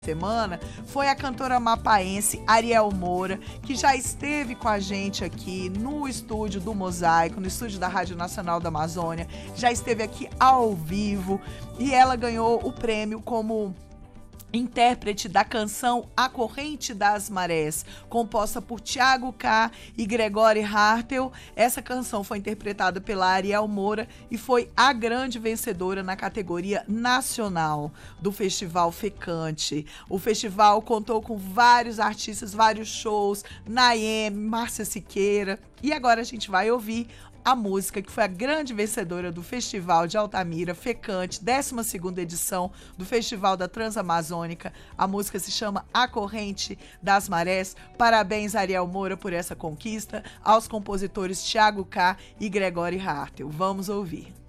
semana foi a cantora mapaense Ariel Moura, que já esteve com a gente aqui no estúdio do Mosaico, no estúdio da Rádio Nacional da Amazônia, já esteve aqui ao vivo e ela ganhou o prêmio como intérprete da canção A Corrente das Marés, composta por Thiago K e Gregóry Hartel. Essa canção foi interpretada pela Ariel Moura e foi a grande vencedora na categoria nacional do Festival Fecante. O festival contou com vários artistas, vários shows, Naeme, Márcia Siqueira, e agora a gente vai ouvir a música que foi a grande vencedora do Festival de Altamira, Fecante, 12ª edição do Festival da Transamazônica. A música se chama A Corrente das Marés. Parabéns, Ariel Moura, por essa conquista, aos compositores Thiago K e Gregóry Hartel. Vamos ouvir.